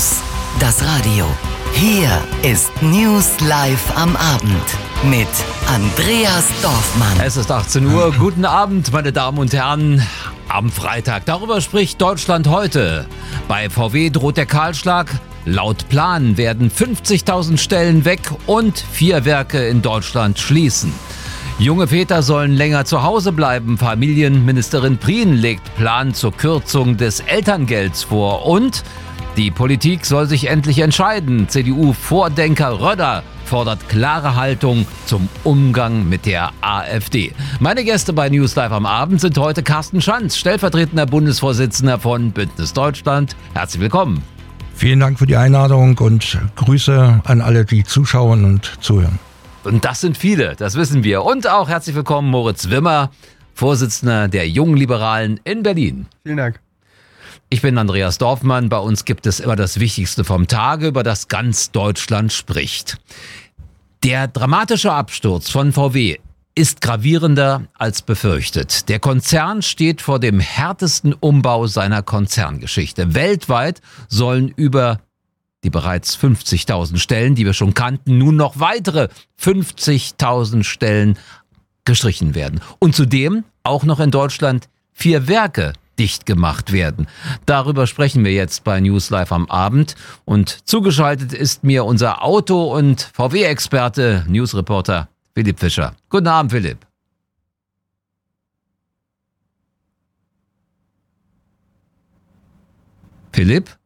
News, das Radio. Hier ist News live am Abend mit Andreas Dorfmann. Es ist 18 Uhr. Guten Abend, meine Damen und Herren. Am Freitag. Darüber spricht Deutschland heute. Bei VW droht der Kahlschlag. Laut Plan werden 50.000 Stellen weg und 4 Werke in Deutschland schließen. Junge Väter sollen länger zu Hause bleiben. Familienministerin Prien legt Plan zur Kürzung des Elterngelds vor. Und die Politik soll sich endlich entscheiden. CDU-Vordenker Röder fordert klare Haltung zum Umgang mit der AfD. Meine Gäste bei News Live am Abend sind heute Carsten Schanz, stellvertretender Bundesvorsitzender von Bündnis Deutschland. Herzlich willkommen. Vielen Dank für die Einladung und Grüße an alle, die zuschauen und zuhören. Und das sind viele, das wissen wir. Und auch herzlich willkommen Moritz Wimmer, Vorsitzender der Jungen Liberalen in Berlin. Vielen Dank. Ich bin Andreas Dorfmann. Bei uns gibt es immer das Wichtigste vom Tage, über das ganz Deutschland spricht. Der dramatische Absturz von VW ist gravierender als befürchtet. Der Konzern steht vor dem härtesten Umbau seiner Konzerngeschichte. Weltweit sollen über die bereits 50.000 Stellen, die wir schon kannten, nun noch weitere 50.000 Stellen gestrichen werden. Und zudem auch noch in Deutschland 4 Werke dicht gemacht werden. Darüber sprechen wir jetzt bei News Live am Abend. Und zugeschaltet ist mir unser Auto- und VW-Experte, Newsreporter Philipp Fischer. Guten Abend, Philipp. Philipp?